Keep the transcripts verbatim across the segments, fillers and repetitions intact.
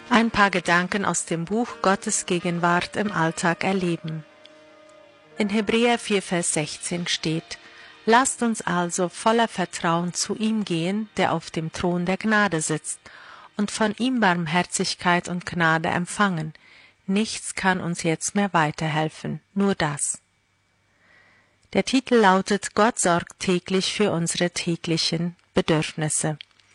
Ein paar Gedanken aus dem Buch Gottes Gegenwart im Alltag erleben. In Hebräer vier, Vers sechzehn steht: Lasst uns also voller Vertrauen zu ihm gehen, der auf dem Thron der Gnade sitzt, und von ihm Barmherzigkeit und Gnade empfangen. Nichts kann uns jetzt mehr weiterhelfen, nur das. Der Titel lautet: Gott sorgt täglich für unsere täglichen Bedürfnisse.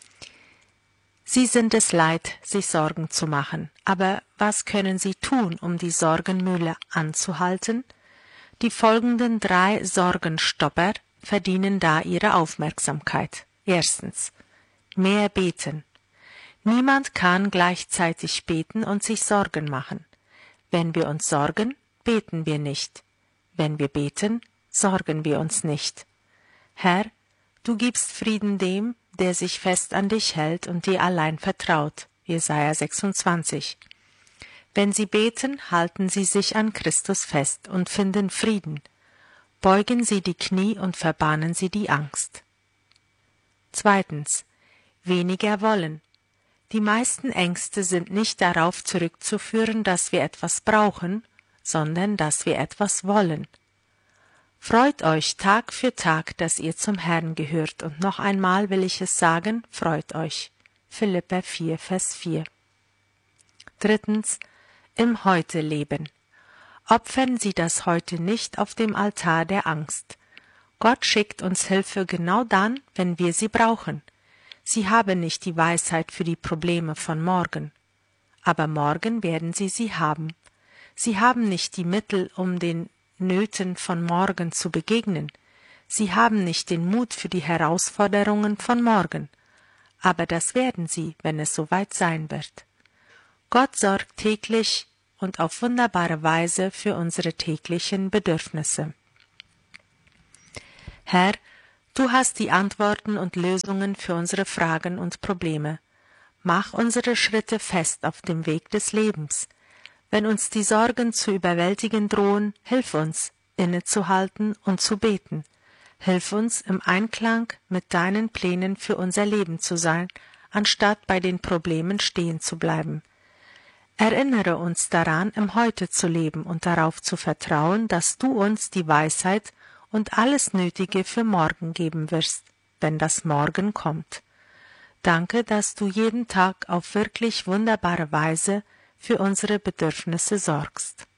Sie sind es leid, sich Sorgen zu machen. Aber was können Sie tun, um die Sorgenmühle anzuhalten? Die folgenden drei Sorgenstopper verdienen da Ihre Aufmerksamkeit. Erstens: mehr beten. Niemand kann gleichzeitig beten und sich Sorgen machen. Wenn wir uns sorgen, beten wir nicht. Wenn wir beten, sorgen wir uns nicht. Herr, du gibst Frieden dem, der sich fest an dich hält und dir allein vertraut. Jesaja sechsundzwanzig. Wenn sie beten, halten sie sich an Christus fest und finden Frieden. Beugen sie die Knie und verbannen sie die Angst. Zweitens: weniger wollen. Die meisten Ängste sind nicht darauf zurückzuführen, dass wir etwas brauchen, sondern dass wir etwas wollen. Freut euch Tag für Tag, dass ihr zum Herrn gehört, und noch einmal will ich es sagen, freut euch. Philipper vier, Vers vier. Drittens: im Heute leben. Opfern Sie das Heute nicht auf dem Altar der Angst. Gott schickt uns Hilfe genau dann, wenn wir sie brauchen. Sie haben nicht die Weisheit für die Probleme von morgen. Aber morgen werden Sie sie haben. Sie haben nicht die Mittel, um den Nöten von morgen zu begegnen. Sie haben nicht den Mut für die Herausforderungen von morgen. Aber das werden Sie, wenn es soweit sein wird. Gott sorgt täglich und auf wunderbare Weise für unsere täglichen Bedürfnisse. Herr, du hast die Antworten und Lösungen für unsere Fragen und Probleme. Mach unsere Schritte fest auf dem Weg des Lebens. Wenn uns die Sorgen zu überwältigen drohen, hilf uns, innezuhalten und zu beten. Hilf uns, im Einklang mit deinen Plänen für unser Leben zu sein, anstatt bei den Problemen stehen zu bleiben. Erinnere uns daran, im Heute zu leben und darauf zu vertrauen, dass du uns die Weisheit und alles Nötige für morgen geben wirst, wenn das Morgen kommt. Danke, dass du jeden Tag auf wirklich wunderbare Weise für unsere Bedürfnisse sorgst.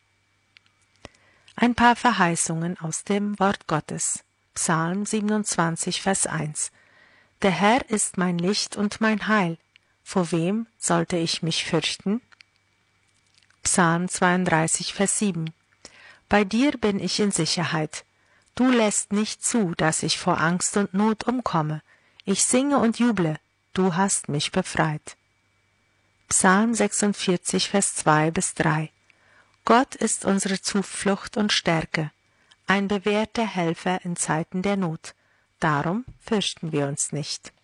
Ein paar Verheißungen aus dem Wort Gottes. Psalm siebenundzwanzig, Vers eins. Der Herr ist mein Licht und mein Heil. Vor wem sollte ich mich fürchten? Psalm zweiunddreißig, Vers sieben. Bei dir bin ich in Sicherheit. Du lässt nicht zu, dass ich vor Angst und Not umkomme. Ich singe und juble, du hast mich befreit. Psalm sechsundvierzig, Vers zwei bis drei. Gott ist unsere Zuflucht und Stärke, ein bewährter Helfer in Zeiten der Not. Darum fürchten wir uns nicht.